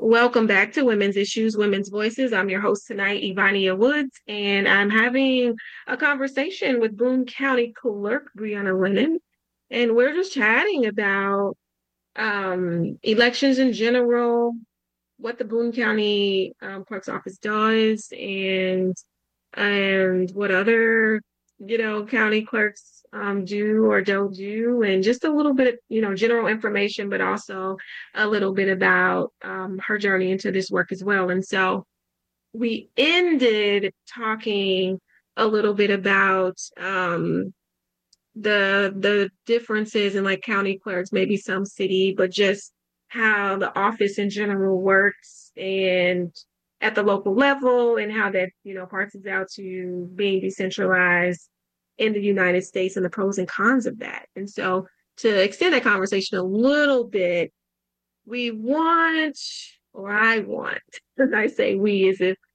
Welcome back to Women's Issues, Women's Voices. I'm your host tonight, Ivania Woods, and I'm having a conversation with Boone County Clerk Brianna Lennon. And we're just chatting about elections in general, what the Boone County Clerk's Office does, and what other, county clerks do or don't do, and just a little bit, general information, but also a little bit about her journey into this work as well. And so we ended talking a little bit about the differences in like county clerks, maybe some city, but just how the office in general works and at the local level and how that, parses out to being decentralized in the United States and the pros and cons of that. And so to extend that conversation a little bit, we want, or I want, as I say we as if